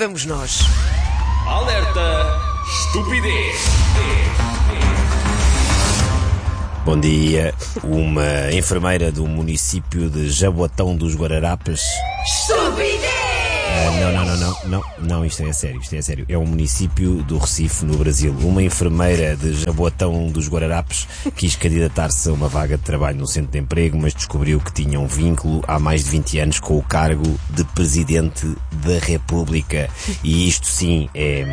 vamos nós. Alerta estupidez. Bom dia. Uma enfermeira do município de Jaboatão dos Guararapes. Estupidez! Não, isto é sério. É um município do Recife, no Brasil. Uma enfermeira de Jaboatão dos Guararapes quis candidatar-se a uma vaga de trabalho no centro de emprego, mas descobriu que tinha um vínculo há mais de 20 anos com o cargo de Presidente da República. E isto sim é...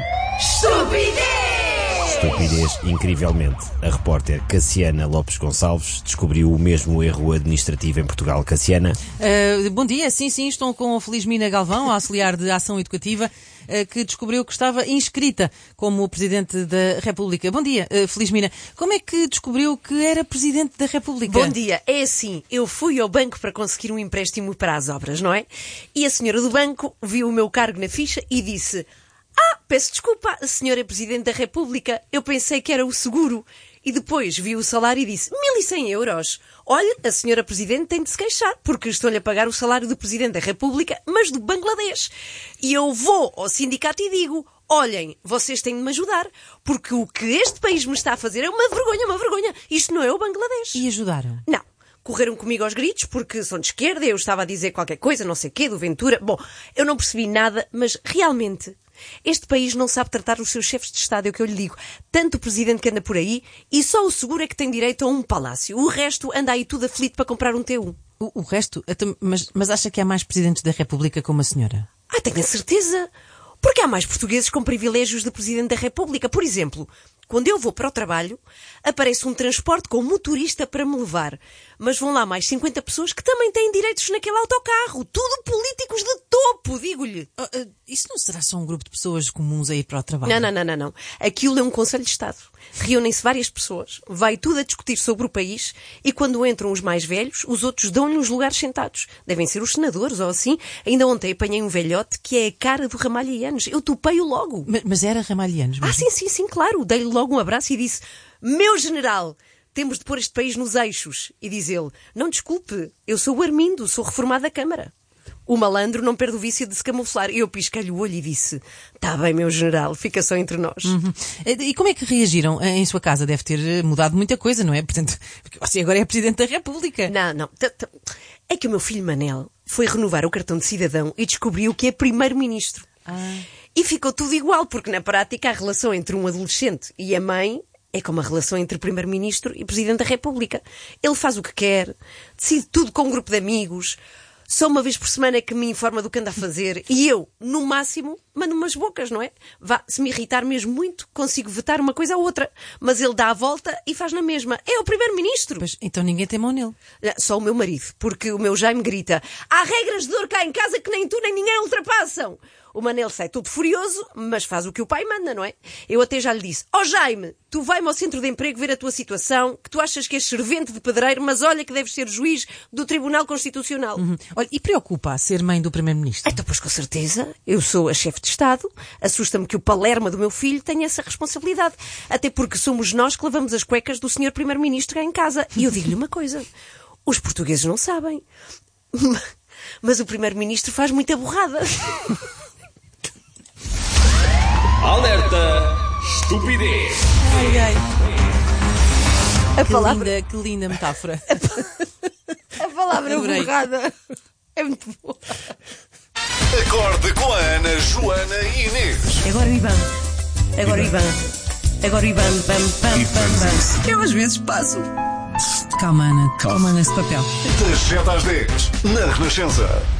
Estupidez, incrivelmente. A repórter Cassiana Lopes Gonçalves descobriu o mesmo erro administrativo em Portugal. Cassiana? Bom dia, sim, estou com a Felizmina Galvão, a auxiliar de ação educativa, que descobriu que estava inscrita como Presidente da República. Bom dia, Felizmina. Como é que descobriu que era Presidente da República? Bom dia, é assim, eu fui ao banco para conseguir um empréstimo para as obras, não é? E a senhora do banco viu o meu cargo na ficha e disse: peço desculpa, a senhora é Presidente da República. Eu pensei que era o seguro. E depois vi o salário e disse: 1.100 euros. Olha, a senhora Presidente tem de se queixar, porque estou-lhe a pagar o salário do Presidente da República, mas do Bangladesh. E eu vou ao sindicato e digo: olhem, vocês têm de me ajudar, porque o que este país me está a fazer é uma vergonha. Isto não é o Bangladesh. E ajudaram? Não. Correram comigo aos gritos, porque são de esquerda, eu estava a dizer qualquer coisa, não sei o quê, do Ventura. Bom, eu não percebi nada, mas realmente este país não sabe tratar os seus chefes de Estado, é o que eu lhe digo. Tanto o Presidente que anda por aí, e só o seguro é que tem direito a um palácio. O resto anda aí tudo aflito para comprar um T1. O resto? Mas acha que há mais Presidentes da República como a senhora? Tenho a certeza. Porque há mais portugueses com privilégios de Presidente da República. Por exemplo, quando eu vou para o trabalho, aparece um transporte com um motorista para me levar. Mas vão lá mais 50 pessoas que também têm direitos naquele autocarro. Tudo políticos de topo, digo-lhe. Isso não será só um grupo de pessoas comuns a ir para o trabalho? Não. Aquilo é um Conselho de Estado. Reúnem-se várias pessoas, vai tudo a discutir sobre o país e quando entram os mais velhos, os outros dão-lhe os lugares sentados. Devem ser os senadores ou assim. Ainda ontem apanhei um velhote que é a cara do Ramalhianos. Eu topei-o logo. Mas era Ramalhianos mesmo? Sim, claro. Dei-lhe logo um abraço e disse: meu general, temos de pôr este país nos eixos. E diz ele: não, desculpe, eu sou o Armindo, sou reformado da Câmara. O malandro não perde o vício de se camuflar. E eu pisquei-lhe o olho e disse: tá bem, meu general, fica só entre nós. E como é que reagiram em sua casa? Deve ter mudado muita coisa, não é? Portanto, você agora é Presidente da República. Não. É que o meu filho Manel foi renovar o cartão de cidadão e descobriu que é Primeiro-Ministro. E ficou tudo igual, porque na prática a relação entre um adolescente e a mãe é como a relação entre Primeiro-Ministro e Presidente da República. Ele faz o que quer, decide tudo com um grupo de amigos. Só uma vez por semana é que me informa do que anda a fazer e eu, no máximo, mando umas bocas, não é? Se me irritar mesmo muito, consigo vetar uma coisa à outra. Mas ele dá a volta e faz na mesma. É o Primeiro-Ministro. Mas então ninguém tem mão nele. Só o meu marido, porque o meu Jaime grita: há regras de dor cá em casa que nem tu nem ninguém ultrapassam. O Manel sai todo furioso, mas faz o que o pai manda, não é? Eu até já lhe disse: Jaime, tu vai-me ao centro de emprego ver a tua situação, que tu achas que és servente de pedreiro, mas olha que deves ser juiz do Tribunal Constitucional. Olha, e preocupa a ser mãe do Primeiro-Ministro? Então, pois com certeza, eu sou a chefe de Estado, assusta-me que o palerma do meu filho tenha essa responsabilidade, até porque somos nós que lavamos as cuecas do senhor Primeiro-Ministro cá em casa. E eu digo-lhe uma coisa: os portugueses não sabem, mas o Primeiro-Ministro faz muita borrada. Alerta estupidez. Ai. Que linda metáfora. A palavra Adorei. borrada é muito boa. Acorde com a Ana, Joana e Inês. Agora o Ivan. Bam. Eu às vezes passo. Calma, Ana, esse papel. Das 7 às 10, na Renascença.